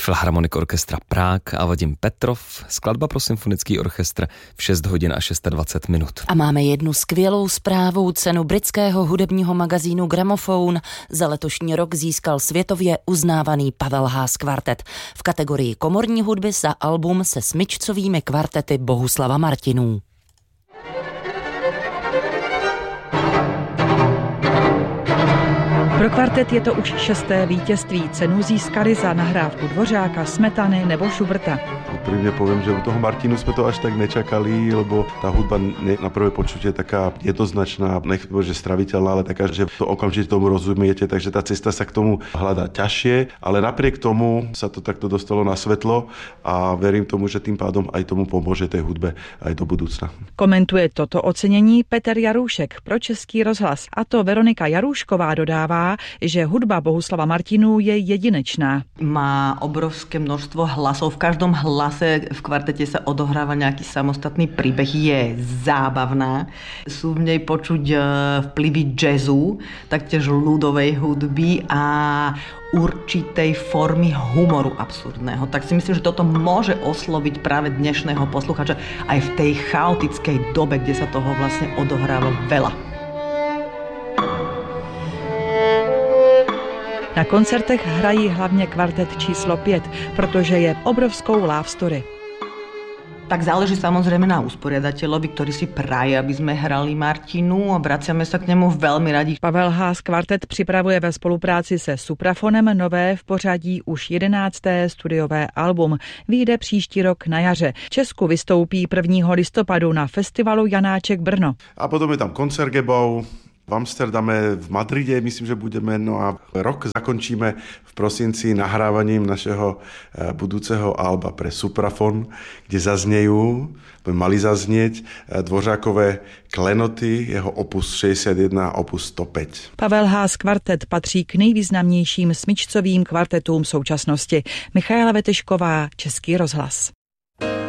Philharmonic Orchestra Prague a Vadim Petrov, skladba pro symfonický orchestr v 6 hodin a 26 minut. A máme jednu skvělou zprávu. Cenu britského hudebního magazínu Gramophone za letošní rok získal světově uznávaný Pavel Haas kvartet v kategorii komorní hudby za album se smyčcovými kvartety Bohuslava Martinů. Pro kvartet je to už 6. vítězství. Cenu získali za nahrávku Dvořáka, Smetany nebo Schuberta. Úprimne poviem, že u toho Martinu sme to až tak nečakali, lebo tá hudba na prvé počutie taká jednoznačná, nech že straviteľná, ale taká, že to okamžite tomu rozumiete, takže tá cesta sa k tomu hľadá ťažšie, ale napriek tomu sa to takto dostalo na svetlo a verím tomu, že tým pádom aj tomu pomôže tej hudbe aj do budúcna. Komentuje toto ocenění Petr Jarůšek pro Český rozhlas. A to Veronika Jarůšková dodává, že hudba Bohuslava Martinů je jedinečná. Má obrovské množstvo hlasov. V každom hlase v kvartete sa odohráva nejaký samostatný príbeh. Je zábavná. Sú v nej počuť vplyvy jazzu, taktiež ľudovej hudby a určitej formy humoru absurdného. Tak si myslím, že toto môže osloviť práve dnešného posluchača aj v tej chaotickej dobe, kde sa toho vlastne odohráva veľa. Na koncertech hrají hlavně kvartet číslo 5, protože je obrovskou love story. Tak záleží samozrejme na usporiadateľovi, ktorý si praje, aby sme hrali Martinu a vraciame sa k nemu veľmi radi. Pavel Haas kvartet připravuje ve spolupráci se Suprafonem nové v pořadí už 11. studiové album. Vyjde příští rok na jaře. V Česku vystoupí 1. listopadu na festivalu Janáček Brno. A potom je tam Koncertgebouw. V Amsterdame, v Madride, myslím, že budeme, no a rok zakončíme v prosinci nahrávaním našeho budúceho alba pre Suprafon, kde zaznejú, mali zaznieť Dvořákové klenoty, jeho opus 61 a opus 105. Pavel Haas kvartet patří k nejvýznamnějším smyčcovým kvartetům současnosti. Michaela Vetešková, Český rozhlas.